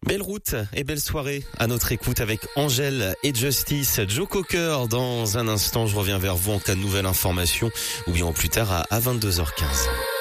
Belle route et belle soirée à notre écoute avec Angèle et Justice. Joe Cocker, dans un instant, je reviens vers vous en cas de nouvelle information ou bien plus tard à 22h15.